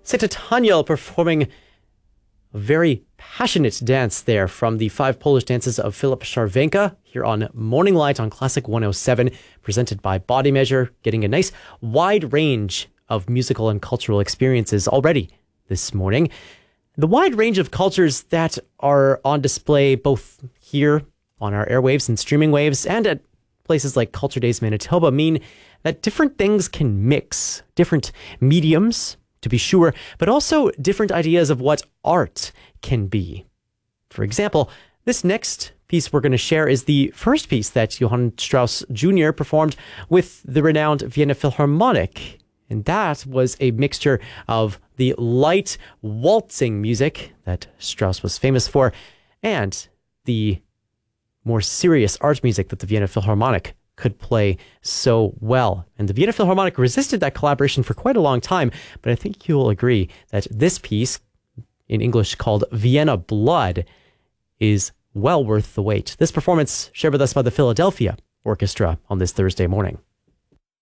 Sita Taniel performing a very passionate dance there from the 5 Polish dances of Philip Charwenka here on Morning Light on Classic 107, presented by Body Measure, getting a nice wide range of musical and cultural experiences already this morning. The wide range of cultures that are on display both here on our airwaves and streaming waves and at places like Culture Days Manitoba mean that different things can mix, different mediums, to be sure, but also different ideas of what art can be. For example, this next piece we're going to share is the first piece that Johann Strauss Jr. performed with the renowned Vienna Philharmonic. And that was a mixture of the light waltzing music that Strauss was famous for and the more serious art music that the Vienna Philharmonic could play so well. And the Vienna Philharmonic resisted that collaboration for quite a long time, but I think you'll agree that this piece, in English called Vienna Blood, is well worth the wait. This performance shared with us by the Philadelphia Orchestra on this Thursday morning.